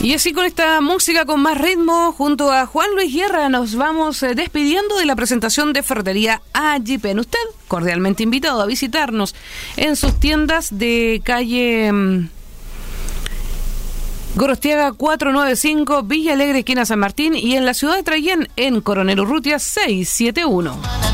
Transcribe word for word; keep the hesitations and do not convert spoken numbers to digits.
Y así con esta música con más ritmo, junto a Juan Luis Guerra, nos vamos eh, despidiendo de la presentación de Ferretería Ayipen. Usted cordialmente invitado a visitarnos en sus tiendas de calle mmm, Gorostiaga cuatrocientos noventa y cinco, Villa Alegre, esquina San Martín, y en la ciudad de Traillén, en Coronel Urrutia seiscientos setenta y uno.